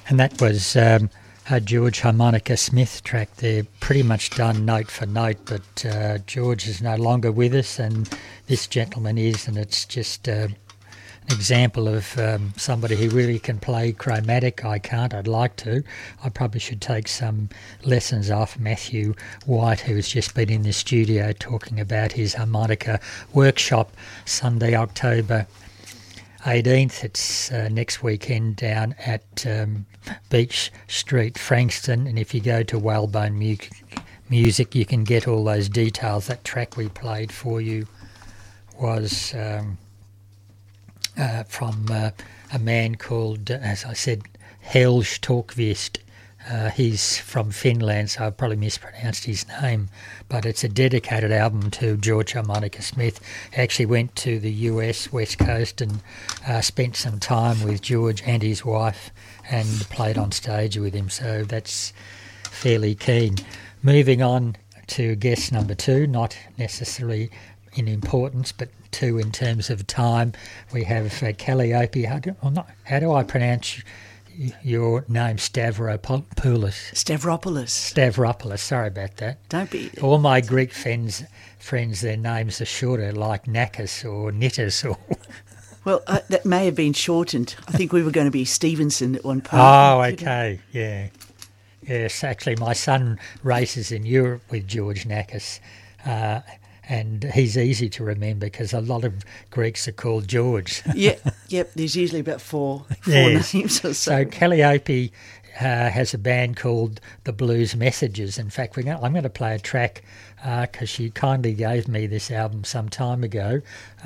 And that was a George Harmonica Smith track there, pretty much done note for note, but George is no longer with us and this gentleman is, and it's just an example of somebody who really can play chromatic. I can't, I'd like to. I probably should take some lessons off Matthew White, who's just been in the studio talking about his harmonica workshop, Sunday, October 18th. It's next weekend down at Beach Street, Frankston, and if you go to Whalebone Music, you can get all those details. That track we played for you was from a man called, as I said, Helge Torkvist. He's from Finland, so I probably mispronounced his name, but it's a dedicated album to George Harmonica Smith. He actually went to the US West Coast and spent some time with George and his wife and played on stage with him, so that's fairly keen. Moving on to guest number 2, not necessarily in importance, but 2 in terms of time. We have Calliope. How do I pronounce your name? Stavropoulos. Sorry about that. Don't be. All my Greek friends, their names are shorter, like Nakis or Nitis or. Well, that may have been shortened. I think we were going to be Stevenson at one point. Oh, okay, yeah. Yes, actually, my son races in Europe with George Nakis, and he's easy to remember because a lot of Greeks are called George. Yep. There's usually about four names or so. So Calliope has a band called the Blues Messages. In fact, I'm going to play a track because she kindly gave me this album some time ago.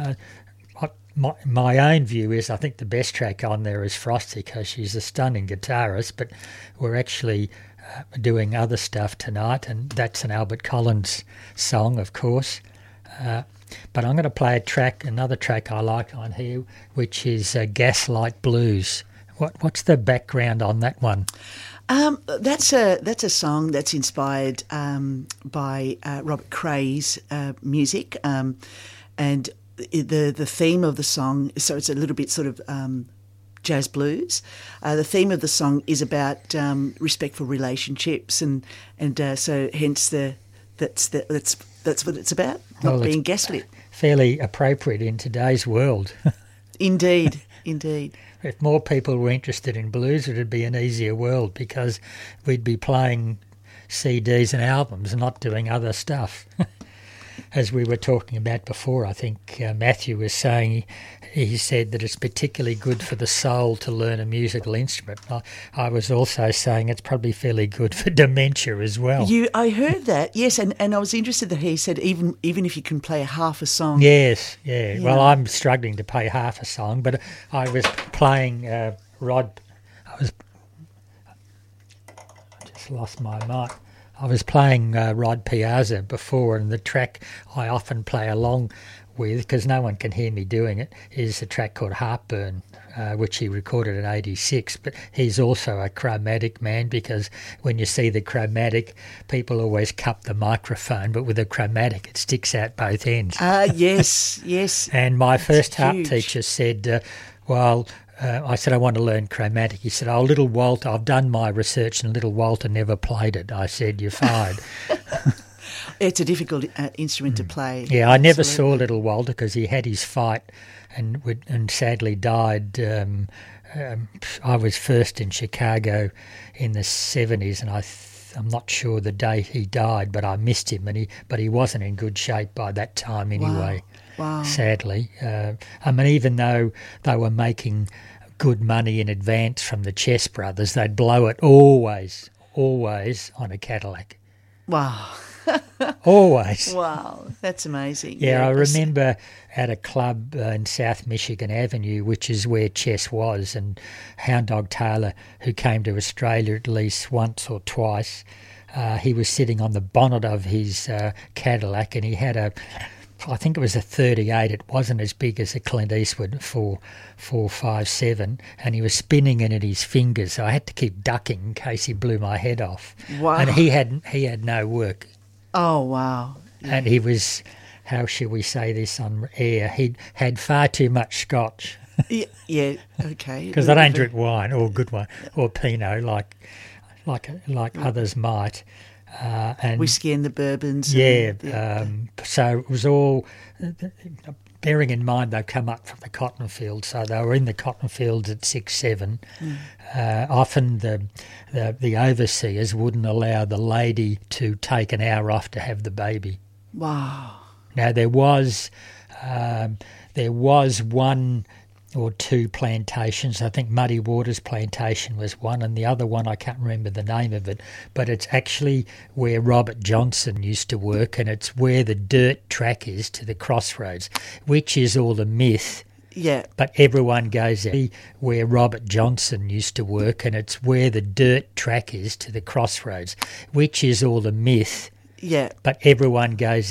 My own view is I think the best track on there is Frosty because she's a stunning guitarist, but we're actually doing other stuff tonight, and that's an Albert Collins song, of course. But I'm going to play another track I like on here, which is Gaslight Blues. What's the background on that one? That's a song that's inspired by Robert Cray's music, and the theme of the song. So it's a little bit sort of jazz blues. The theme of the song is about respectful relationships, and so hence that's what it's about. Not being gaslit. Fairly appropriate in today's world. Indeed. If more people were interested in blues, it would be an easier world because we'd be playing CDs and albums and not doing other stuff. As we were talking about before, I think Matthew was saying, he said that it's particularly good for the soul to learn a musical instrument. I was also saying it's probably fairly good for dementia as well. I heard that, yes, and I was interested that he said even if you can play half a song. Yes, yeah. Well, I'm struggling to play half a song, but I was playing I just lost my mic. I was playing Rod Piazza before, and the track I often play along with, because no one can hear me doing it, is a track called Heartburn, which he recorded in '86. But he's also a chromatic man, because when you see the chromatic, people always cup the microphone, but with a chromatic it sticks out both ends. Yes. And my first harp teacher said, I said, I want to learn chromatic. He said, Little Walter, I've done my research and Little Walter never played it. I said, you're fired. It's a difficult instrument to play. Yeah, I never saw Little Walter because he had his fight and sadly died. I was first in Chicago in the 70s, and I'm not sure the date he died, but I missed him. But he wasn't in good shape by that time anyway. Wow. Sadly. Even though they were making good money in advance from the Chess Brothers, they'd blow it always on a Cadillac. Wow. Always. Wow, that's amazing. Yeah, I remember at a club in South Michigan Avenue, which is where Chess was, and Hound Dog Taylor, who came to Australia at least once or twice, he was sitting on the bonnet of his Cadillac, and he had I think it was a 38. It wasn't as big as a Clint Eastwood 457, and he was spinning it in his fingers. So I had to keep ducking in case he blew my head off. Wow! And he had no work. Oh wow! Yeah. And he was, how shall we say this on air? He had far too much scotch. Yeah, okay. Because I don't drink wine or good wine or Pinot like others might. And whiskey and the bourbons. yeah, so it was all, bearing in mind they've come up from the cotton fields, so they were in the cotton fields at 6, 7. Often the overseers wouldn't allow the lady to take an hour off to have the baby. Wow. Now there was one or two plantations. I think Muddy Waters Plantation was one, and the other one I can't remember the name of it, but it's actually where Robert Johnson used to work, and it's where the dirt track is to the crossroads, which is all a myth. Yeah. But everyone goes there where Robert Johnson used to work, and it's where the dirt track is to the crossroads, which is all a myth. Yeah. But everyone goes